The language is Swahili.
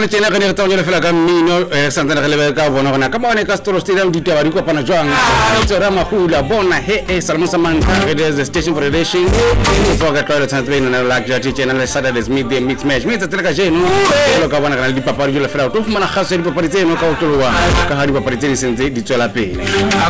kana chena kana ta nyela fela kamino santana kale ka bona kana kama ne Castro Stadium ditawari ko pana jwang tsora mahula bona he Salman Samanta it is the station for relation for the toilet and train na like jati channel Saturdays midday mix match mita teleka jeno lo ka bona kana di papari la fela to fumana khasa di papari teno ka utulwa ka hari papari teno senze di tsola pe